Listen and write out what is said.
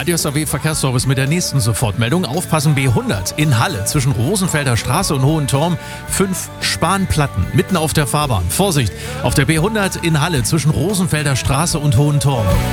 Radius AW Verkehrsservice mit der nächsten Sofortmeldung. Aufpassen, B100 in Halle zwischen Rosenfelder Straße und Hohentorm. 5 Spanplatten mitten auf der Fahrbahn. Vorsicht, auf der B100 in Halle zwischen Rosenfelder Straße und Hohentorm.